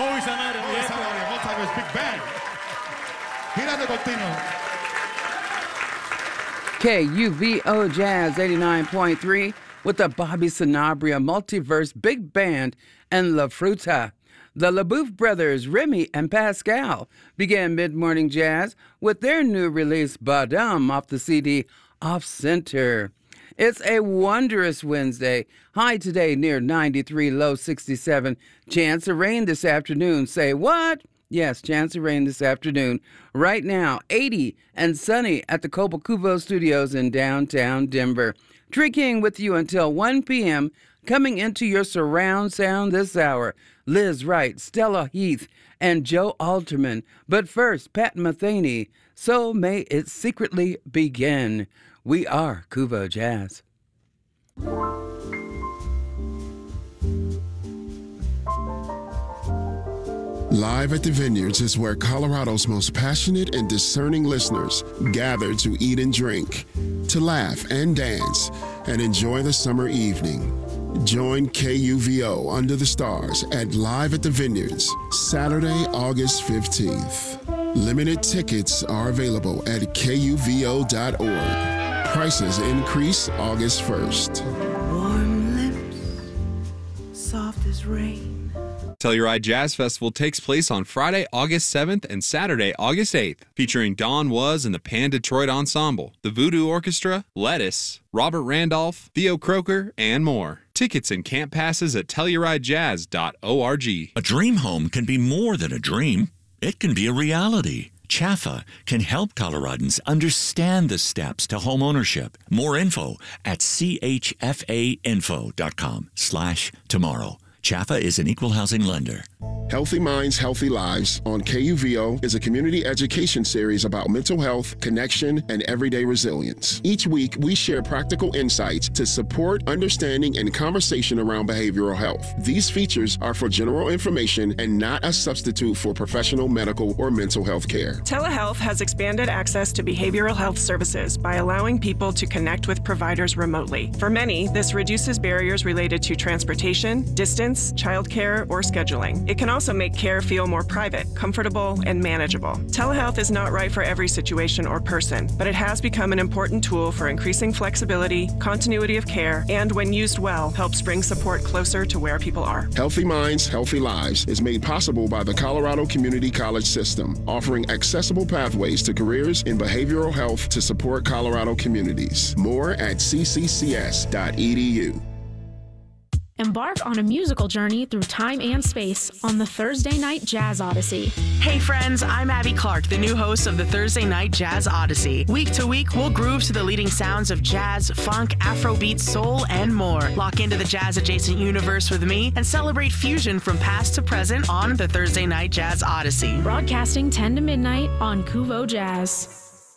Bobby Sanabria. Bobby Sanabria, multi-verse, big band. Gira de continuo. KUVO Jazz 89.3 with the Bobby Sanabria Multiverse Big Band and La Fruta. The LaBeouf brothers, Remy and Pascal, began Mid-Morning Jazz with their new release, Badam, off the CD Off Center. It's a wondrous Wednesday. High today near 93, low 67. Chance of rain this afternoon. Say what? Yes, chance of rain this afternoon. Right now, 80 and sunny at the Copal Cuvo Studios in downtown Denver. Tree King with you until 1 p.m. Coming into your surround sound this hour. Liz Wright, Stella Heath, and Joe Alterman. But first, Pat Metheny. So may it secretly begin. We are Cuvo Jazz. Live at the Vineyards is where Colorado's most passionate and discerning listeners gather to eat and drink, to laugh and dance, and enjoy the summer evening. Join KUVO Under the Stars at Live at the Vineyards, Saturday, August 15th. Limited tickets are available at KUVO.org. Prices increase August 1st. Warm lips, soft as rain. Telluride Jazz Festival takes place on Friday, August 7th and Saturday, August 8th, featuring Don Was and the Pan Detroit Ensemble, the Voodoo Orchestra, Lettuce, Robert Randolph, Theo Croker, and more. Tickets and camp passes at TellurideJazz.org. A dream home can be more than a dream. It can be a reality. Chaffa can help Coloradans understand the steps to home ownership. More info at chfainfo.com/tomorrow. Chaffa is an equal housing lender. Healthy Minds, Healthy Lives on KUVO is a community education series about mental health, connection, and everyday resilience. Each week, we share practical insights to support understanding and conversation around behavioral health. These features are for general information and not a substitute for professional medical or mental health care. Telehealth has expanded access to behavioral health services by allowing people to connect with providers remotely. For many, this reduces barriers related to transportation, distance, childcare, or scheduling. It can also make care feel more private, comfortable, and manageable. Telehealth is not right for every situation or person, but it has become an important tool for increasing flexibility, continuity of care, and when used well, helps bring support closer to where people are. Healthy Minds, Healthy Lives is made possible by the Colorado Community College System, offering accessible pathways to careers in behavioral health to support Colorado communities. More at cccs.edu. Embark on a musical journey through time and space on the Thursday Night Jazz Odyssey. Hey friends, I'm Abby Clark, the new host of the Thursday Night Jazz Odyssey. Week to week, we'll groove to the leading sounds of jazz, funk, Afrobeat, soul, and more. Lock into the jazz-adjacent universe with me and celebrate fusion from past to present on the Thursday Night Jazz Odyssey. Broadcasting 10 to midnight on Cuvo Jazz.